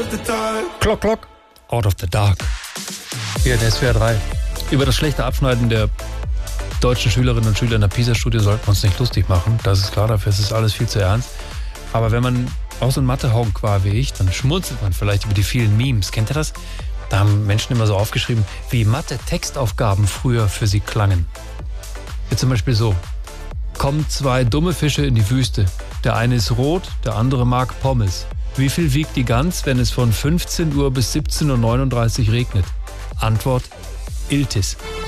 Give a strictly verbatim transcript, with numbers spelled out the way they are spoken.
Klock, klock. Out of the dark. Hier in S W R drei. Über das schlechte Abschneiden der deutschen Schülerinnen und Schüler in der PISA-Studie sollten wir uns nicht lustig machen. Das ist klar, dafür ist es alles viel zu ernst. Aber wenn man auch so ein Mathe-Honk war wie ich, dann schmunzelt man vielleicht über die vielen Memes. Kennt ihr das? Da haben Menschen immer so aufgeschrieben, wie Mathe-Textaufgaben früher für sie klangen. Wie zum Beispiel so. Kommen zwei dumme Fische in die Wüste. Der eine ist rot, der andere mag Pommes. Wie viel wiegt die Gans, wenn es von fünfzehn Uhr bis siebzehn Uhr neununddreißig regnet? Antwort: Iltis.